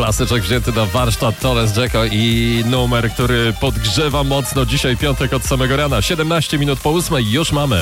Klasyczek wzięty na warsztat Torres Jacko i numer, który podgrzewa mocno dzisiaj piątek od samego rana. 17 minut po 8 już mamy.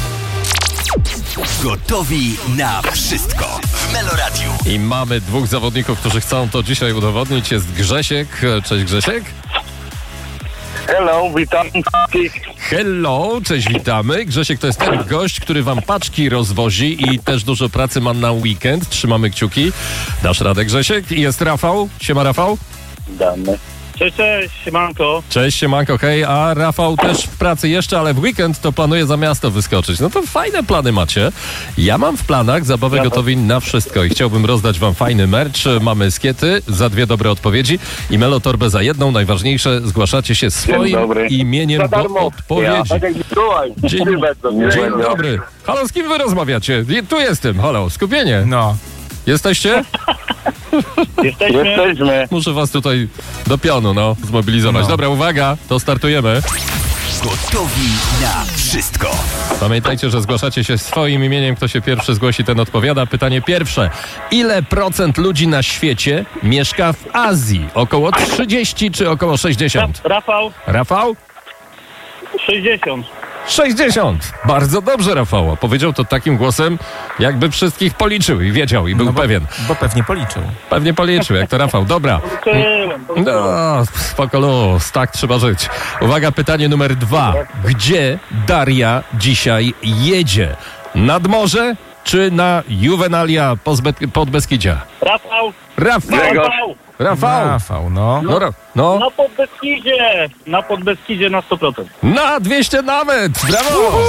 Gotowi na wszystko w Meloradiu. I mamy dwóch zawodników, którzy chcą to dzisiaj udowodnić. Jest Grzesiek. Cześć Grzesiek. Hello, witam. Hello, cześć, witamy. Grzesiek to jest ten gość, który wam paczki rozwozi i też dużo pracy ma na weekend. Trzymamy kciuki. Dasz radę, Grzesiek. I jest Rafał. Siema, Rafał. Damy. Cześć, siemanko. Cześć, siemanko, hej. A Rafał też w pracy jeszcze, ale w weekend to planuje za miasto wyskoczyć. No to fajne plany macie. Ja mam w planach zabawę gotowi na wszystko i chciałbym rozdać wam fajny merch. Mamy skiety za 2 dobre odpowiedzi i melotorbę za 1. Najważniejsze, zgłaszacie się swoim imieniem do odpowiedzi. Dzień dobry. Halo, z kim wy rozmawiacie? Tu jestem, halo, skupienie. No. Jesteście? Jesteśmy. Muszę was tutaj do pionu, zmobilizować. No. Dobra, uwaga, to startujemy. Gotowi na wszystko. Pamiętajcie, że zgłaszacie się swoim imieniem. Kto się pierwszy zgłosi, ten odpowiada. Pytanie pierwsze. Ile procent ludzi na świecie mieszka w Azji? Około 30 czy około 60? Rafał? 60. 60. Bardzo dobrze, Rafał. Powiedział to takim głosem, jakby wszystkich policzył i wiedział i był pewien. Bo pewnie policzył. Pewnie policzył, jak to Rafał. Dobra. No, spoko luz, tak trzeba żyć. Uwaga, pytanie numer 2. Gdzie Daria dzisiaj jedzie? Nad morze czy na Juvenalia Podbeskidzia? Rafał, no. No. Na Podbeskidzie na 100%. Na 200 nawet! Brawo!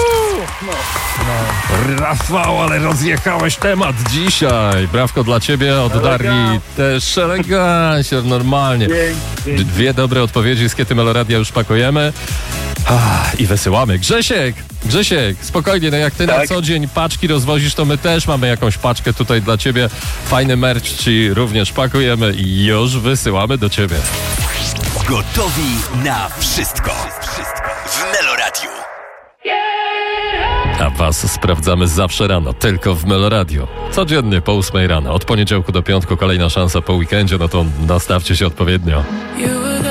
Rafał, ale rozjechałeś temat dzisiaj. Brawko dla ciebie od Darii. Też elegancie, normalnie. 2 dobre odpowiedzi z Kiety Meloradia już pakujemy. I wysyłamy. Grzesiek, spokojnie, jak ty na co dzień paczki rozwozisz, to my też mamy jakąś paczkę tutaj dla ciebie. Fajny merch ci również pakujemy i już wysyłamy do ciebie. Gotowi na wszystko w Meloradiu. A was sprawdzamy zawsze rano, tylko w Meloradiu. Codziennie po 8 rano. Od poniedziałku do piątku kolejna szansa po weekendzie, no to nastawcie się odpowiednio.